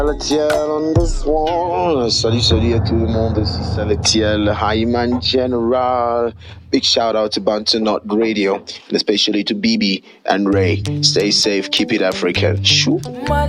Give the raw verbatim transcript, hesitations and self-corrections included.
Salatiel on this one. Salut, salut à tout le monde. Ici Salatiel, Hyman General. Big shout out to Bantu Not Radio, and especially to B B and Ray. Stay safe, keep it African. Shoo.